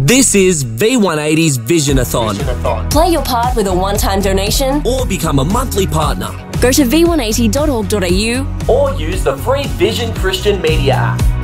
This is V180's Vision-a-thon. Play your part with a one-time donation Or become a monthly partner. Go to v180.org.au Or use the free Vision Christian Media app.